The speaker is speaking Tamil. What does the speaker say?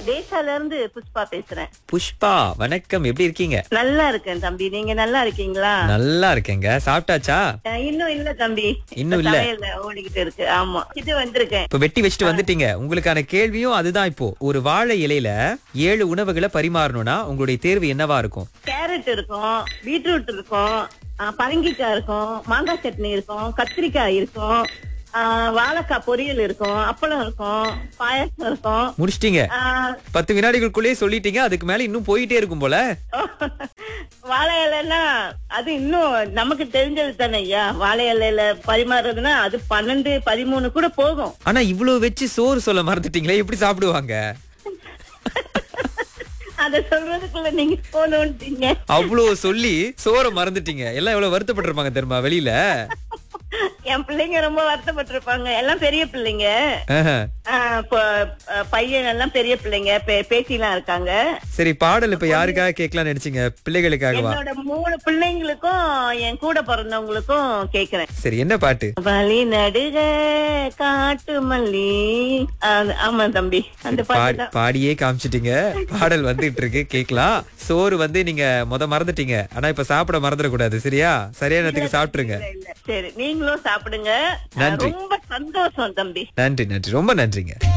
தேசால இருந்து புஷ்பா பேசுறேன். புஷ்பா வணக்கம், எப்படி இருக்கீங்க? நல்லா இருக்கேன் தம்பி, நீங்க நல்லா இருக்கீங்களா? நல்லா இருக்கேங்க. சாப்பிட்டாச்சா? இன்னும் இல்ல தம்பி, இன்னும் இல்ல. சமையல்ல ஓடிக்கிட்டு இருக்கு. ஆமா, இது வந்திருக்கேன். இப்ப வெட்டி வச்சுட்டு வந்துட்டீங்க. உங்களுக்கான கேள்வியும் அதுதான். இப்போ ஒரு வாழை இலையில 7 உணவுகளை பரிமாறணும்னா உங்களுடைய தேர்வு என்னவா இருக்கும்? கேரட் இருக்கும், பீட்ரூட் இருக்கும், பரங்கிக்காய் இருக்கும், மாங்காய் சட்னி இருக்கும், கத்திரிக்காய் இருக்கும், வாழைக்காய் பொரியல் இருக்கும், அப்பளம் இருக்கும், பாயாசம் இருக்கும். முடிச்சிட்டீங்க. 10 வினாடிகளுக்குள்ளேயே சொல்லிட்டீங்க. அதுக்கு மேல இன்னும் போயிட்டே இருக்கும் போல. வாழை இலைன்னா அது இன்னும் நமக்கு தெரிஞ்சது தானே ஐயா. வாழை இலையில பரிமாறுறதுன்னா அது 12, 13 கூட போகும். ஆனா இவ்வளவு வச்சு சோறு சொல்ல மறந்துட்டீங்களே, எப்படி சாப்பிடுவாங்க? அத சொல்றதுக்குள்ள நீங்க போனோம்ட்டீங்க. அவ்வளவு சொல்லி சோற மறந்துட்டீங்க. எல்லாம் எவ்வளவு வருத்தப்பட்டிருப்பாங்க தெரியுமா வெளியில? என் பிள்ளைங்க ரொம்ப வருத்தப்பட்டிருப்பாங்க. எல்லாம் பெரிய பிள்ளைங்க. பையன் எல்லாம் பெரிய பிள்ளைங்க, பேசிலாம் இருக்காங்க. சரி, பாடல் இப்ப யாருக்காக கேட்கலாம்னு நினைச்சீங்க? பிள்ளைகளுக்காகவா? என்னோட 3 பிள்ளைங்களுக்கும் என் கூட பிறந்தவங்களுக்கும் கேக்குறேன். சரி, என்ன பாட்டு? வழி நடுக காட்டு மல்லி. ஆமா தம்பி, அந்த பாட்டு பாடியே காமிச்சிட்டீங்க. பாடல் வந்துட்டு இருக்கு, கேக்கலாம். சோறு நீங்க மறந்துட்டீங்க. ஆனா இப்ப சாப்பிட மறந்துடக்கூடாது, சரியா? சரியான நேரத்துக்கு சாப்பிட்டுருங்க. சரி, நீங்களும் சாப்பிடுங்க. நன்றி. ரொம்ப சந்தோஷம் தம்பி. நன்றி, ரொம்ப நன்றிங்க.